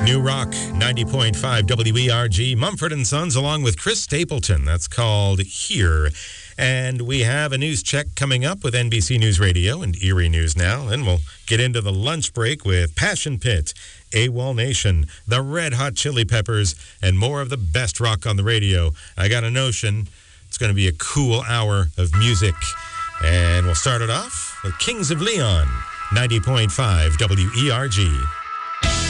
New Rock, 90.5 WERG, Mumford & Sons, along with Chris Stapleton. That's called Here. And we have a news check coming up with NBC News Radio and Erie News Now. Then we'll get into the lunch break with Passion Pit, AWOL Nation, the Red Hot Chili Peppers, and more of the best rock on the radio. I got a notion it's going to be a cool hour of music. And we'll start it off with Kings of Leon, 90.5 WERG.